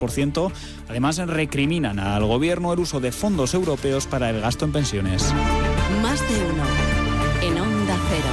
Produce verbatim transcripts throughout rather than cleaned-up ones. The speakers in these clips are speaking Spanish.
por ciento. Además, recriminan al gobierno el uso de fondos europeos para el gasto en pensiones. Más de uno en Onda Cero.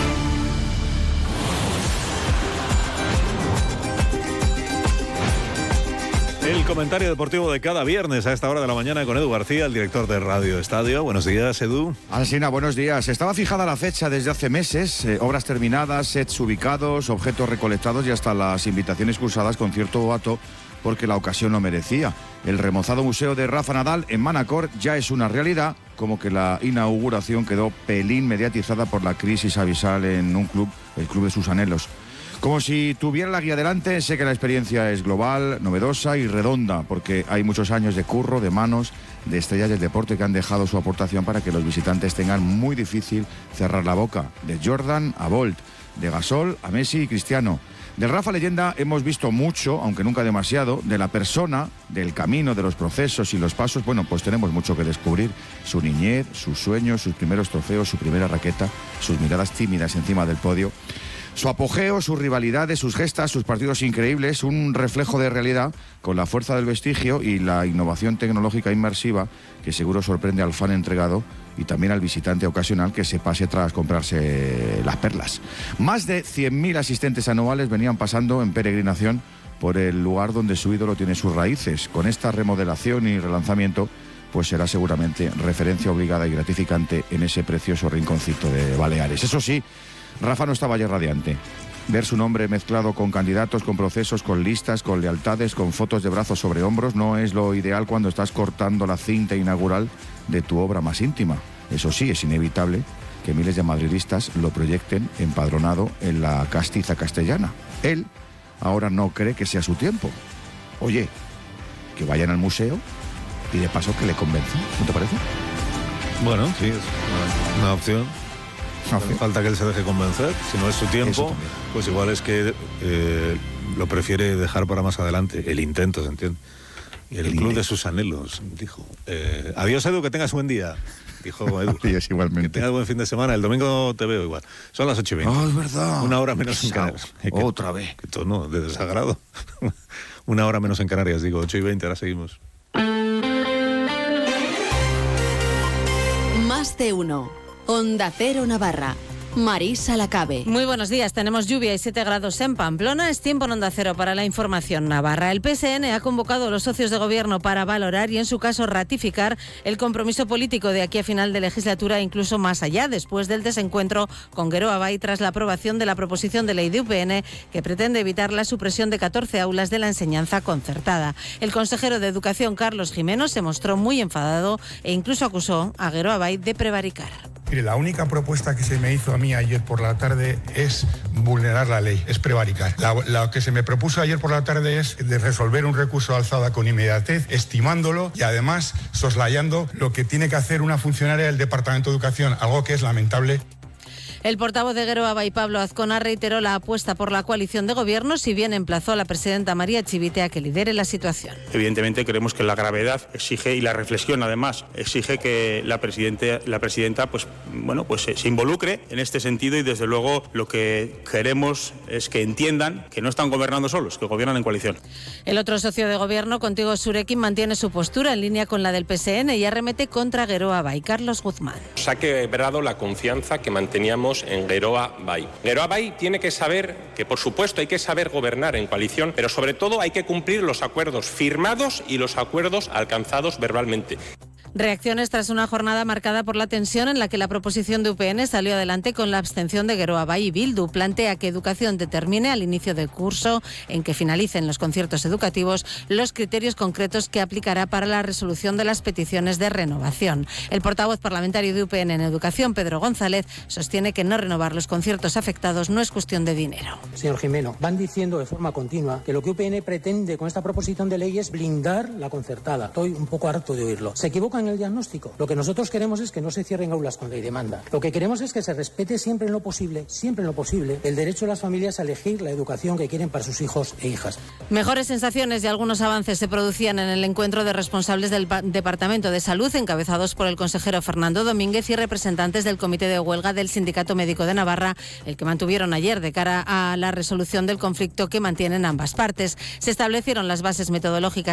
El comentario deportivo de cada viernes a esta hora de la mañana con Edu García, el director de Radio Estadio. Buenos días, Edu. Alsina, buenos días. Estaba fijada la fecha desde hace meses, eh, obras terminadas, sets ubicados, objetos recolectados y hasta las invitaciones cursadas con cierto boato porque la ocasión lo merecía. El remozado museo de Rafa Nadal en Manacor ya es una realidad, como que la inauguración quedó pelín mediatizada por la crisis abisal en un club, el club de sus anhelos. Como si tuviera la guía delante, sé que la experiencia es global, novedosa y redonda, porque hay muchos años de curro, de manos, de estrellas del deporte que han dejado su aportación para que los visitantes tengan muy difícil cerrar la boca. De Jordan a Bolt, de Gasol a Messi y Cristiano. Del Rafa leyenda hemos visto mucho, aunque nunca demasiado. De la persona, del camino, de los procesos y los pasos, bueno, pues tenemos mucho que descubrir. Su niñez, sus sueños, sus primeros trofeos, su primera raqueta, sus miradas tímidas encima del podio. Su apogeo, sus rivalidades, sus gestas, sus partidos increíbles, un reflejo de realidad con la fuerza del vestigio y la innovación tecnológica inmersiva que seguro sorprende al fan entregado y también al visitante ocasional que se pase tras comprarse las perlas. Más de cien mil asistentes anuales venían pasando en peregrinación por el lugar donde su ídolo tiene sus raíces. Con esta remodelación y relanzamiento, pues será seguramente referencia obligada y gratificante en ese precioso rinconcito de Baleares. Eso sí, Rafa no estaba ya radiante. Ver su nombre mezclado con candidatos, con procesos, con listas, con lealtades, con fotos de brazos sobre hombros, no es lo ideal cuando estás cortando la cinta inaugural de tu obra más íntima. Eso sí, es inevitable que miles de madridistas lo proyecten empadronado en la castiza castellana. Él ahora no cree que sea su tiempo. Oye, que vayan al museo y de paso que le convenzan, ¿no te parece? Bueno, sí, es una, una opción. No hace falta que él se deje convencer. Si no es su tiempo, pues igual es que eh, lo prefiere dejar para más adelante. El intento, ¿se entiende? Y el, el club de sus anhelos, dijo. Eh, adiós, Edu, que tengas buen día. Dijo Edu. Adiós, igualmente. Que tengas buen fin de semana. El domingo te veo igual. Son las ocho y veinte. Oh, es verdad. Una hora menos en Canarias. Otra vez. Que todo no, de desagrado. Una hora menos en Canarias, digo. ocho y veinte, ahora seguimos. Más de uno. Onda Cero Navarra. Marisa Lacabe. Muy buenos días. Tenemos lluvia y siete grados en Pamplona. Es tiempo en Onda Cero para la información navarra. El P S N ha convocado a los socios de gobierno para valorar y, en su caso, ratificar el compromiso político de aquí a final de legislatura, incluso más allá, después del desencuentro con Geroa Bai tras la aprobación de la proposición de ley de U P N que pretende evitar la supresión de catorce aulas de la enseñanza concertada. El consejero de Educación, Carlos Jimeno, se mostró muy enfadado e incluso acusó a Geroa Bai de prevaricar. Mire, la única propuesta que se me hizo a mí ayer por la tarde es vulnerar la ley, es prevaricar. La, la que se me propuso ayer por la tarde es de resolver un recurso alzada con inmediatez, estimándolo y además soslayando lo que tiene que hacer una funcionaria del Departamento de Educación, algo que es lamentable. El portavoz de Geroa Bai, Pablo Azcona, reiteró la apuesta por la coalición de gobierno, si bien emplazó a la presidenta María Chivite a que lidere la situación. Evidentemente creemos que la gravedad exige, y la reflexión además, exige que la, presidente, la presidenta pues, bueno, pues, se, se involucre en este sentido, y desde luego lo que queremos es que entiendan que no están gobernando solos, que gobiernan en coalición. El otro socio de gobierno, Contigo Surekin, mantiene su postura en línea con la del P S N y arremete contra Geroa Bai. Carlos Guzmán. Se ha quebrado la confianza que manteníamos en Geroa Bai. Geroa Bai tiene que saber que, por supuesto, hay que saber gobernar en coalición, pero sobre todo hay que cumplir los acuerdos firmados y los acuerdos alcanzados verbalmente. Reacciones tras una jornada marcada por la tensión en la que la proposición de U P N salió adelante con la abstención de Geroa Bai y Bildu. Plantea que Educación determine al inicio del curso en que finalicen los conciertos educativos los criterios concretos que aplicará para la resolución de las peticiones de renovación. El portavoz parlamentario de U P N en Educación, Pedro González, sostiene que no renovar los conciertos afectados no es cuestión de dinero. Señor Jimeno, van diciendo de forma continua que lo que U P N pretende con esta proposición de ley es blindar la concertada. Estoy un poco harto de oírlo. Se equivocan en el diagnóstico. Lo que nosotros queremos es que no se cierren aulas cuando hay demanda. Lo que queremos es que se respete siempre en lo posible, siempre en lo posible, el derecho de las familias a elegir la educación que quieren para sus hijos e hijas. Mejores sensaciones y algunos avances se producían en el encuentro de responsables del Departamento de Salud, encabezados por el consejero Fernando Domínguez y representantes del Comité de Huelga del Sindicato Médico de Navarra, el que mantuvieron ayer de cara a la resolución del conflicto que mantienen ambas partes. Se establecieron las bases metodológicas